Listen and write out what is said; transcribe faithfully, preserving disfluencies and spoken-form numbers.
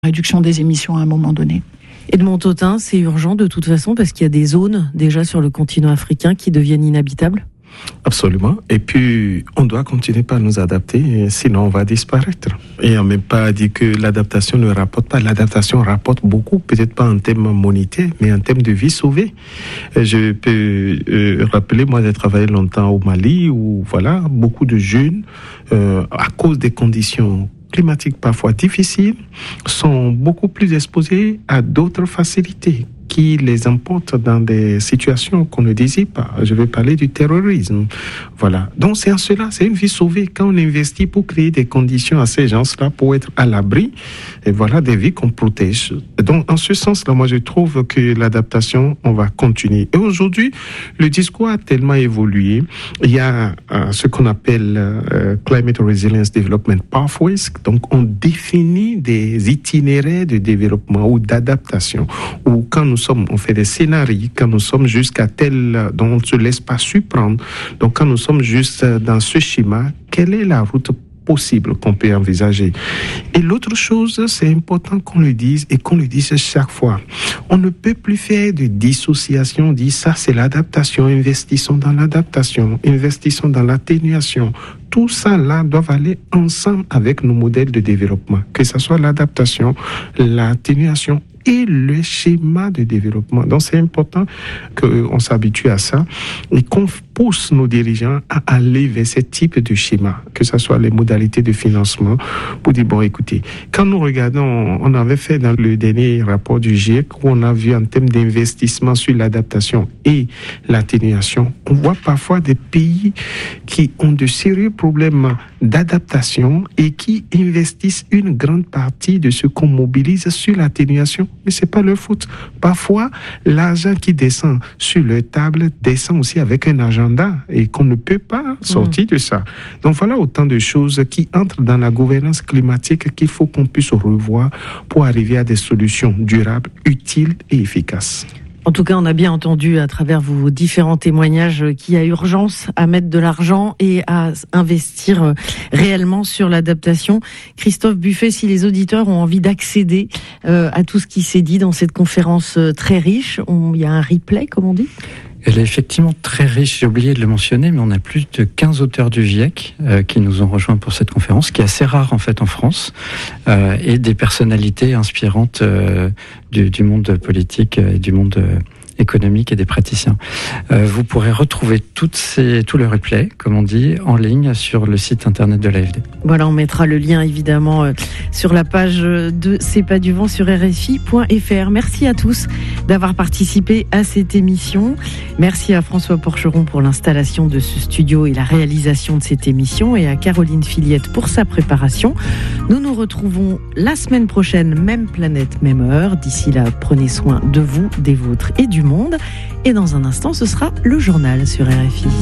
réduction des émissions à un moment donné. Edmond Tautin, c'est urgent de toute façon parce qu'il y a des zones déjà sur le continent africain qui deviennent inhabitables. Absolument. Et puis, on doit continuer par nous adapter, sinon on va disparaître. Et on n'a même pas dit que l'adaptation ne rapporte pas. L'adaptation rapporte beaucoup, peut-être pas en termes monétaires, mais en termes de vie sauvée. Je peux euh, rappeler, moi j'ai travaillé longtemps au Mali, où voilà, beaucoup de jeunes, euh, à cause des conditions climatiques parfois difficiles, sont beaucoup plus exposés à d'autres facilités qui les emportent dans des situations qu'on ne désire pas. Je vais parler du terrorisme. Voilà. Donc c'est en cela, c'est une vie sauvée quand on investit pour créer des conditions à ces gens-là pour être à l'abri. Et voilà, des vies qu'on protège. Donc en ce sens-là, moi je trouve que l'adaptation, on va continuer. Et aujourd'hui, le discours a tellement évolué. Il y a euh, ce qu'on appelle euh, Climate Resilience Development Pathways. Donc on définit des itinéraires de développement ou d'adaptation. Ou quand nous sommes, on fait des scénarios, quand nous sommes jusqu'à tel dont on ne se laisse pas surprendre. Donc quand nous sommes juste dans ce schéma, quelle est la route possible qu'on peut envisager? Et l'autre chose, c'est important qu'on le dise et qu'on le dise chaque fois. On ne peut plus faire de dissociation, on dit ça c'est l'adaptation, investissons dans l'adaptation, investissons dans l'atténuation. Tout ça là doit aller ensemble avec nos modèles de développement, que ce soit l'adaptation, l'atténuation et le schéma de développement. Donc c'est important qu'on s'habitue à ça et qu'on pousse nos dirigeants à aller vers ce type de schéma, que ce soit les modalités de financement, pour dire, bon écoutez, quand nous regardons, on avait fait dans le dernier rapport du GIEC, où on a vu en termes d'investissement sur l'adaptation et l'atténuation, on voit parfois des pays qui ont de sérieux problèmes d'adaptation et qui investissent une grande partie de ce qu'on mobilise sur l'atténuation. Mais c'est pas leur faute. Parfois, l'argent qui descend sur leur table descend aussi avec un agenda et qu'on ne peut pas sortir mmh. de ça. Donc voilà autant de choses qui entrent dans la gouvernance climatique qu'il faut qu'on puisse revoir pour arriver à des solutions durables, utiles et efficaces. En tout cas, on a bien entendu à travers vos différents témoignages qu'il y a urgence à mettre de l'argent et à investir réellement sur l'adaptation. Christophe Buffet, si les auditeurs ont envie d'accéder euh, à tout ce qui s'est dit dans cette conférence très riche, on, il y a un replay, comme on dit ? Elle est effectivement très riche, j'ai oublié de le mentionner, mais on a plus de quinze auteurs du GIEC euh, qui nous ont rejoints pour cette conférence, qui est assez rare en fait en France, euh, et des personnalités inspirantes euh, du, du monde politique et du monde euh, économique et des praticiens. Euh, vous pourrez retrouver toutes ces, tout le replay, comme on dit, en ligne sur le site internet de l'A F D. Voilà, on mettra le lien évidemment euh, sur la page de C'est pas du vent sur R F I point F R. Merci à tous d'avoir participé à cette émission. Merci à François Porcheron pour l'installation de ce studio et la réalisation de cette émission, et à Caroline Filiette pour sa préparation. Nous nous retrouvons la semaine prochaine, même planète, même heure. D'ici là, prenez soin de vous, des vôtres et du monde. Et dans un instant, ce sera le journal sur R F I.